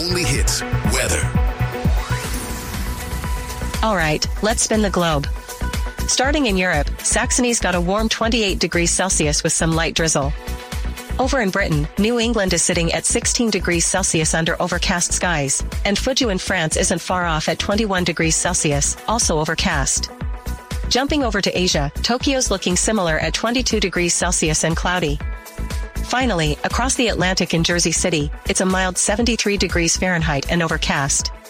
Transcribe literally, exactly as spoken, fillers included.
only hits weather. All right, let's spin the globe. Starting in Europe, Saxony's got a warm twenty-eight degrees Celsius with some light drizzle. Over in Britain, New England is sitting at sixteen degrees Celsius under overcast skies, and Fujou in France isn't far off at twenty-one degrees Celsius, also overcast. Jumping over to Asia, Tokyo's looking similar at twenty-two degrees Celsius and cloudy. Finally, across the Atlantic in Jersey City, it's a mild seventy-three degrees Fahrenheit and overcast.